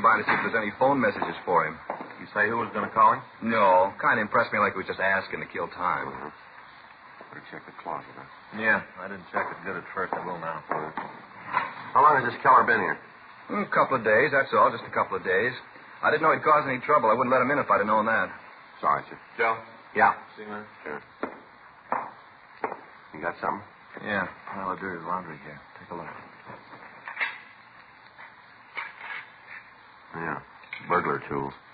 by to see if there's any phone messages for him. You say who was going to call him? No. Kind of impressed me like he was just asking to kill time. Better check the closet, huh? Yeah, I didn't check it good at first. I will now. How long has this killer been here? A couple of days, that's all. Just a couple of days. I didn't know he'd cause any trouble. I wouldn't let him in if I'd have known that. Sorry, sir. Joe? Yeah. See, man? Sure. You got something? Yeah. Pile of dirty laundry here. Take a look. Yeah. Burglar tools.